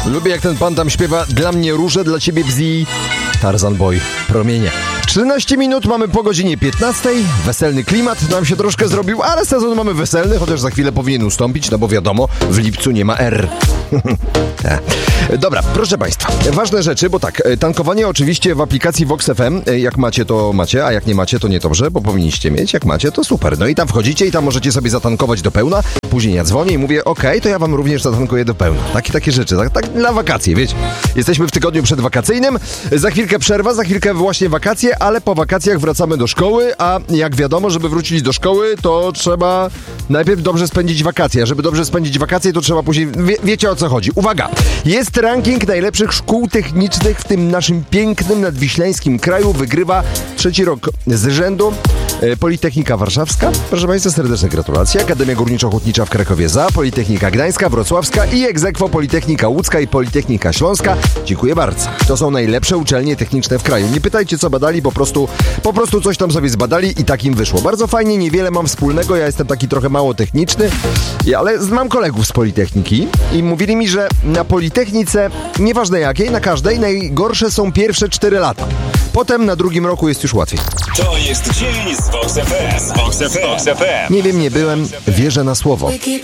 Lubię, jak ten pan tam śpiewa: dla mnie róże, dla ciebie bzi. Tarzan Boy, promienie. 13 minut, mamy po godzinie 15. Weselny klimat nam się troszkę zrobił, ale sezon mamy weselny, chociaż za chwilę powinien ustąpić, no bo wiadomo, w lipcu nie ma R. Dobra, proszę państwa, ważne rzeczy, bo tak, tankowanie oczywiście w aplikacji Vox FM, jak macie, to macie, a jak nie macie, to nie dobrze, bo powinniście mieć, jak macie, to super. No i tam wchodzicie i tam możecie sobie zatankować do pełna, później ja dzwonię i mówię: okej, to ja wam również zatankuję do pełna. Takie rzeczy, tak na wakacje, wiecie. Jesteśmy w tygodniu przedwakacyjnym, za chwilkę przerwa, za chwilkę właśnie wakacje, ale po wakacjach wracamy do szkoły, a jak wiadomo, żeby wrócić do szkoły, to trzeba najpierw dobrze spędzić wakacje, a żeby dobrze spędzić wakacje, to trzeba później, wiecie o co chodzi. Uwaga, jest ranking najlepszych szkół technicznych w tym naszym pięknym, nadwiślańskim kraju. Wygrywa 3. rok z rzędu Politechnika Warszawska. Proszę państwa, serdeczne gratulacje. Akademia Górniczo-Hutnicza w Krakowie za, Politechnika Gdańska, Wrocławska i ex aequo Politechnika Łódzka i Politechnika Śląska. Dziękuję bardzo. To są najlepsze uczelnie techniczne w kraju. Nie pytajcie, co badali, po prostu coś tam sobie zbadali i tak im wyszło. Bardzo fajnie, niewiele mam wspólnego, ja jestem taki trochę mało techniczny, ale mam kolegów z Politechniki i mówili mi, że na Politechnice, nieważne jakiej, na każdej, najgorsze są pierwsze 4 lata. Potem na 2. roku jest już łatwiej. To jest dzień z Vox FM. Nie wiem, nie byłem, wierzę na słowo.